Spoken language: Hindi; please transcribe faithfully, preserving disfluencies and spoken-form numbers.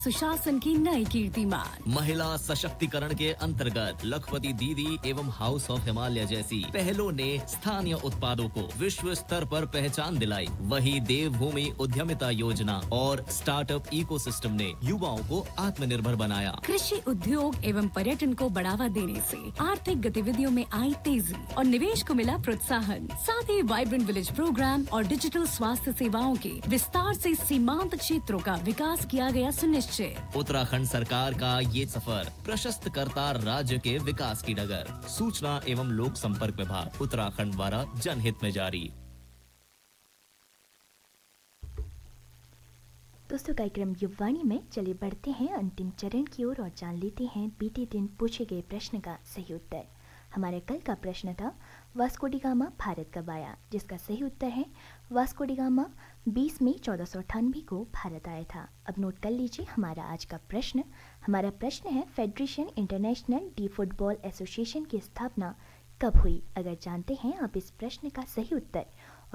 सुशासन की नई कीर्तिमान। महिला सशक्तिकरण के अंतर्गत लखपति दीदी एवं हाउस ऑफ हिमालय जैसी पहलों ने स्थानीय उत्पादों को विश्व स्तर पर पहचान दिलाई। वहीं देवभूमि उद्यमिता योजना और स्टार्टअप इकोसिस्टम ने युवाओं को आत्मनिर्भर बनाया। कृषि उद्योग एवं पर्यटन को बढ़ावा देने से आर्थिक गतिविधियों में आई तेजी और निवेश को मिला प्रोत्साहन। साथ ही वाइब्रेंट विलेज प्रोग्राम और डिजिटल स्वास्थ्य सेवाओं के विस्तार से सीमांत क्षेत्रों का विकास किया गया सुनिश्चित। उत्तराखंड सरकार का ये सफर प्रशस्त करता राज्य के विकास की डगर। सूचना एवं लोक संपर्क विभाग उत्तराखंड द्वारा जनहित में जारी। दोस्तों, कार्यक्रम युववाणी में चले बढ़ते हैं अंतिम चरण की ओर और, और जान लेते हैं बीते दिन पूछे गए प्रश्न का सही उत्तर। हमारे कल का प्रश्न था वास्को डी गामा भारत कब आया, जिसका सही उत्तर है वास्को डी गामा बीस मई चौदह सौ अट्ठानवे को भारत आया था। अब नोट कर लीजिए हमारा आज का प्रश्न। हमारा प्रश्न है federation international D football association की स्थापना कब हुई। अगर जानते हैं आप इस प्रश्न का सही उत्तर